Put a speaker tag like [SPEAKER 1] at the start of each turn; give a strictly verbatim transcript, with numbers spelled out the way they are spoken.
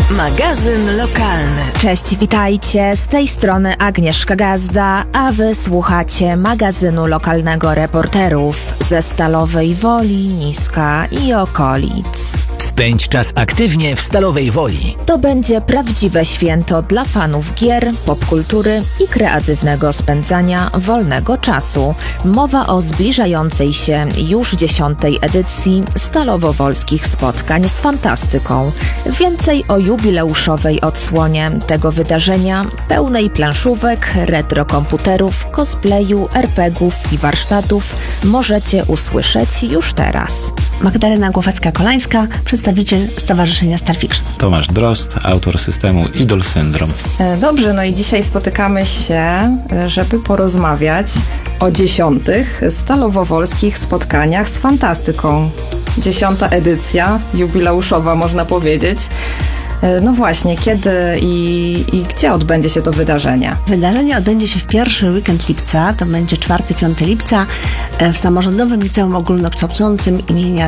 [SPEAKER 1] Magazyn lokalny.
[SPEAKER 2] Cześć, witajcie. Z tej strony Agnieszka Gazda, a wy słuchacie magazynu lokalnego reporterów ze Stalowej Woli, Niska i okolic.
[SPEAKER 3] Spędź czas aktywnie w Stalowej Woli.
[SPEAKER 2] To będzie prawdziwe święto dla fanów gier, popkultury i kreatywnego spędzania wolnego czasu. Mowa o zbliżającej się już dziesiątej edycji Stalowo-Wolskich Spotkań z Fantastyką. Więcej o jubileuszowej odsłonie tego wydarzenia, pełnej planszówek, retrokomputerów, cosplayu, er pe gie ów i warsztatów możecie usłyszeć już teraz.
[SPEAKER 4] Magdalena Głowacka-Kolańska, przedstawiciel Stowarzyszenia Star Fiction.
[SPEAKER 5] Tomasz Drozd, autor systemu Idol Syndrom.
[SPEAKER 6] Dobrze, no i dzisiaj spotykamy się, żeby porozmawiać o dziesiątych Stalowo-Wolskich Spotkaniach z Fantastyką. Dziesiąta edycja, jubileuszowa można powiedzieć. No właśnie, kiedy i, i gdzie odbędzie się to wydarzenie?
[SPEAKER 4] Wydarzenie odbędzie się w pierwszy weekend lipca, to będzie czwarty piąty lipca w Samorządowym Liceum Ogólnokształcącym imienia